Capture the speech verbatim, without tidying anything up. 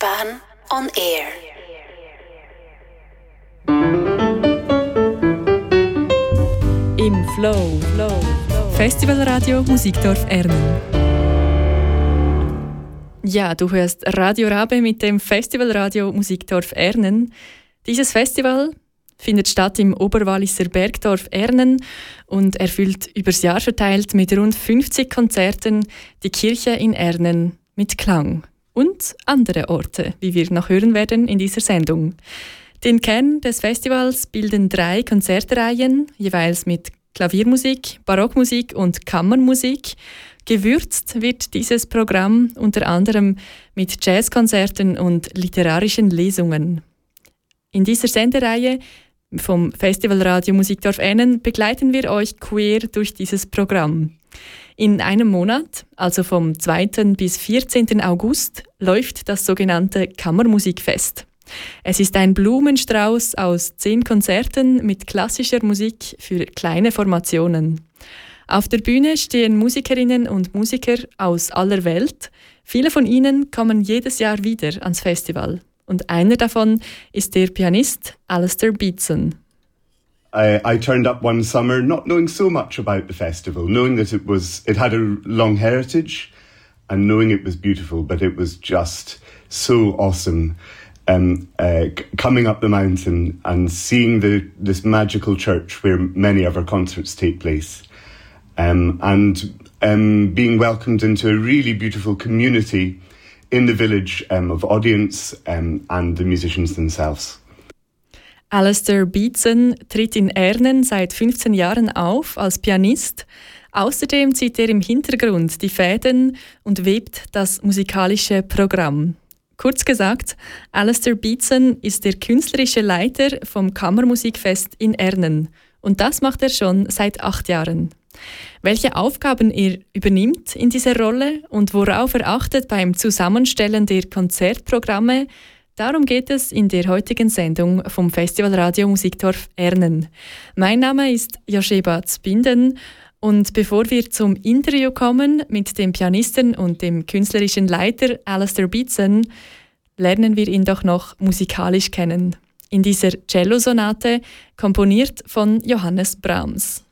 Bern on Air. Im Flow, Flow, Flow. Festivalradio Musikdorf Ernen. Ja, du hörst Radio Rabe mit dem Festivalradio Musikdorf Ernen. Dieses Festival findet statt im Oberwalliser Bergdorf Ernen und erfüllt übers Jahr verteilt mit rund fünfzig Konzerten die Kirche in Ernen mit Klang und andere Orte, wie wir noch hören werden in dieser Sendung. Den Kern des Festivals bilden drei Konzertreihen, jeweils mit Klaviermusik, Barockmusik und Kammermusik. Gewürzt wird dieses Programm unter anderem mit Jazzkonzerten und literarischen Lesungen. In dieser Sendereihe vom Festivalradio Musikdorf Ernen begleiten wir euch quer durch dieses Programm. In einem Monat, also vom zweiten bis vierzehnten August, läuft das sogenannte Kammermusikfest. Es ist ein Blumenstrauß aus zehn Konzerten mit klassischer Musik für kleine Formationen. Auf der Bühne stehen Musikerinnen und Musiker aus aller Welt. Viele von ihnen kommen jedes Jahr wieder ans Festival. Und einer davon ist der Pianist Alistair Beatson. I, I turned up one summer not knowing so much about the festival, knowing that it was it had a long heritage and knowing it was beautiful, but it was just so awesome. Um, uh, c- coming up the mountain and seeing the this magical church where many of our concerts take place, um, and um, being welcomed into a really beautiful community in the village um, of audience um, and the musicians themselves. Alistair Beatson tritt in Ernen seit fünfzehn Jahren auf als Pianist. Außerdem zieht er im Hintergrund die Fäden und webt das musikalische Programm. Kurz gesagt, Alistair Beatson ist der künstlerische Leiter vom Kammermusikfest in Ernen. Und das macht er schon seit acht Jahren. Welche Aufgaben er übernimmt in dieser Rolle und worauf er achtet beim Zusammenstellen der Konzertprogramme, darum geht es in der heutigen Sendung vom Festivalradio Musikdorf Ernen. Mein Name ist Josheba Zbinden und bevor wir zum Interview kommen mit dem Pianisten und dem künstlerischen Leiter Alistair Beatson, lernen wir ihn doch noch musikalisch kennen. In dieser Cellosonate, komponiert von Johannes Brahms.